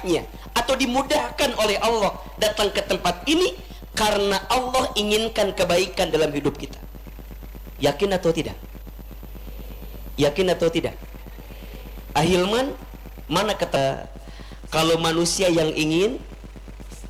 tempatnya atau dimudahkan oleh Allah datang ke tempat ini karena Allah inginkan kebaikan dalam hidup kita. Yakin atau tidak? Yakin atau tidak? Ahilman, mana kata kalau manusia yang ingin